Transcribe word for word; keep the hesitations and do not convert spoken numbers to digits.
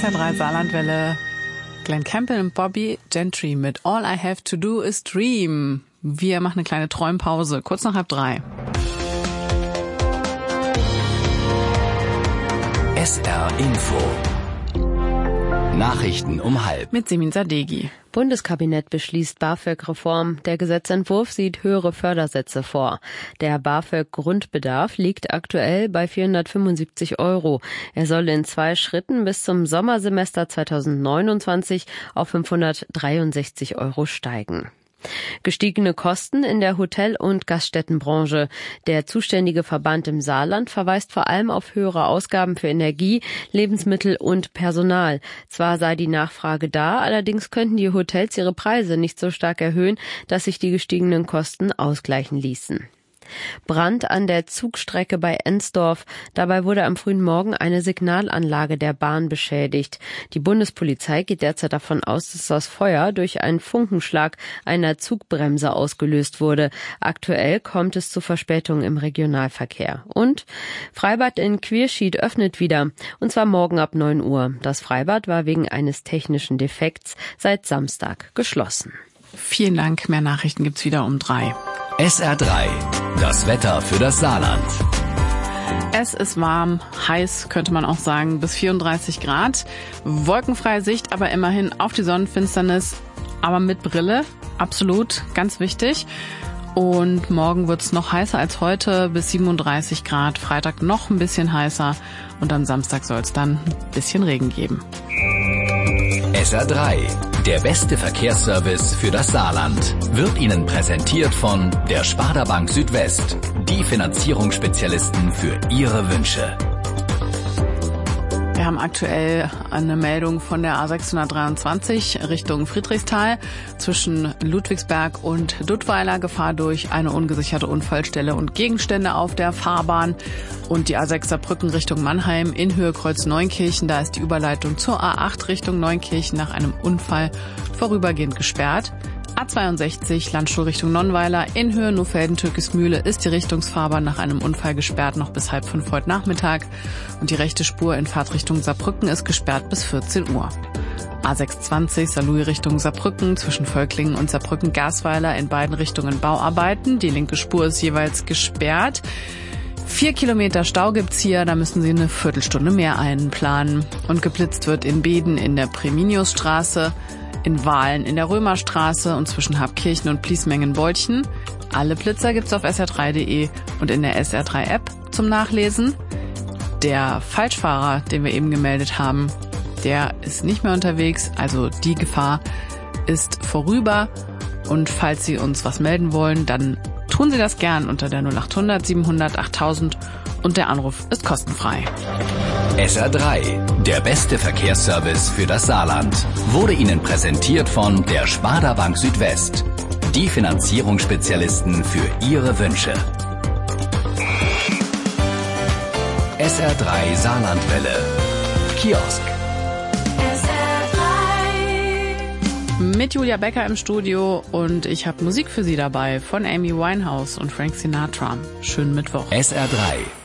S R drei Saarlandwelle. Glenn Campbell und Bobby Gentry mit All I Have to Do is Dream. Wir machen eine kleine Träumpause, kurz nach halb drei. S R Info. Nachrichten um halb. Mit Semin Sadeghi. Bundeskabinett beschließt BAföG-Reform. Der Gesetzentwurf sieht höhere Fördersätze vor. Der BAföG-Grundbedarf liegt aktuell bei vierhundertfünfundsiebzig Euro. Er soll in zwei Schritten bis zum Sommersemester zweitausendneunundzwanzig auf fünfhundertdreiundsechzig Euro steigen. Gestiegene Kosten in der Hotel- und Gaststättenbranche. Der zuständige Verband im Saarland verweist vor allem auf höhere Ausgaben für Energie, Lebensmittel und Personal. Zwar sei die Nachfrage da, allerdings könnten die Hotels ihre Preise nicht so stark erhöhen, dass sich die gestiegenen Kosten ausgleichen ließen. Brand an der Zugstrecke bei Ensdorf. Dabei wurde am frühen Morgen eine Signalanlage der Bahn beschädigt. Die Bundespolizei geht derzeit davon aus, dass das Feuer durch einen Funkenschlag einer Zugbremse ausgelöst wurde. Aktuell kommt es zu Verspätungen im Regionalverkehr. Und Freibad in Quierschied öffnet wieder, und zwar morgen ab neun Uhr. Das Freibad war wegen eines technischen Defekts seit Samstag geschlossen. Vielen Dank, mehr Nachrichten gibt's wieder um drei. S R drei, das Wetter für das Saarland. Es ist warm, heiß könnte man auch sagen, bis vierunddreißig Grad. Wolkenfreie Sicht, aber immerhin auf die Sonnenfinsternis, aber mit Brille, absolut, ganz wichtig. Und morgen wird's noch heißer als heute, bis siebenunddreißig Grad. Freitag noch ein bisschen heißer und am Samstag soll es dann ein bisschen Regen geben. S R drei, der beste Verkehrsservice für das Saarland, wird Ihnen präsentiert von der Sparda Bank Südwest, die Finanzierungsspezialisten für Ihre Wünsche. Wir haben aktuell eine Meldung von der A sechshundertdreiundzwanzig Richtung Friedrichsthal zwischen Ludwigsberg und Duttweiler. Gefahr durch eine ungesicherte Unfallstelle und Gegenstände auf der Fahrbahn. Und die A sechs Saarbrücken Richtung Mannheim in Höhe Kreuz Neunkirchen. Da ist die Überleitung zur A acht Richtung Neunkirchen nach einem Unfall vorübergehend gesperrt. A zweiundsechzig Landstuhl Richtung Nonnweiler in Höhe Nohfelden-Türkismühle ist die Richtungsfahrbahn nach einem Unfall gesperrt noch bis halb fünf heute Nachmittag und die rechte Spur in Fahrtrichtung Saarbrücken ist gesperrt bis vierzehn Uhr. A sechshundertzwanzig Saarlouis Richtung Saarbrücken zwischen Völklingen und Saarbrücken-Gasweiler in beiden Richtungen Bauarbeiten. Die linke Spur ist jeweils gesperrt. Vier Kilometer Stau gibt's hier, da müssen Sie eine Viertelstunde mehr einplanen. Und geblitzt wird in Beden in der Preminiusstraße, in Wahlen in der Römerstraße und zwischen Habkirchen und Pliesmengen-Bolchen. Alle Blitzer gibt's auf S R drei Punkt de und in der S R drei App zum Nachlesen. Der Falschfahrer, den wir eben gemeldet haben, der ist nicht mehr unterwegs, also die Gefahr ist vorüber. Und falls Sie uns was melden wollen, dann tun Sie das gern unter der null acht hundert siebenhundert achttausend und der Anruf ist kostenfrei. S R drei, der beste Verkehrsservice für das Saarland, wurde Ihnen präsentiert von der Sparda Bank Südwest, die Finanzierungsspezialisten für Ihre Wünsche. S R drei Saarlandwelle, Kiosk. S R drei Mit Julia Becker im Studio und ich habe Musik für Sie dabei von Amy Winehouse und Frank Sinatra. Schönen Mittwoch. S R drei.